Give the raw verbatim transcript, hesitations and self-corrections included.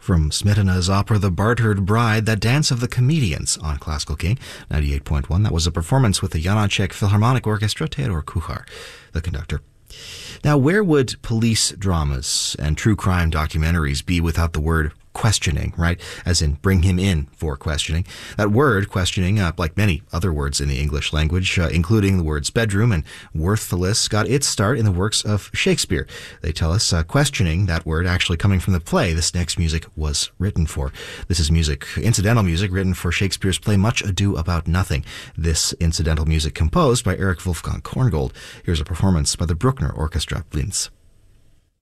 From Smetana's opera The Bartered Bride, that Dance of the Comedians on Classical King ninety-eight point one. That was a performance with the Janáček Philharmonic Orchestra, Theodor Kuchar, the conductor. Now, where would police dramas and true crime documentaries be without the word questioning, right? As in, bring him in for questioning. That word, questioning, uh, like many other words in the English language, uh, including the words bedroom and worthless, got its start in the works of Shakespeare. They tell us uh, questioning, that word actually coming from the play this next music was written for. This is music, incidental music, written for Shakespeare's play Much Ado About Nothing. This incidental music composed by Erich Wolfgang Korngold. Here's a performance by the Bruckner Orchestra, Linz.